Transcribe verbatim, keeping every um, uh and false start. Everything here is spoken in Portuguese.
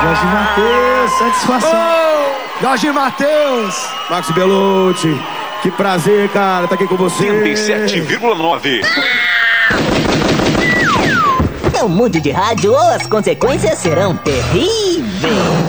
Jorge Mateus, satisfação. Oh! Jorge Mateus. Max Belucci, que prazer, cara, tá aqui com você. trinta e sete vírgula nove. Não mude de rádio ou as consequências serão terríveis.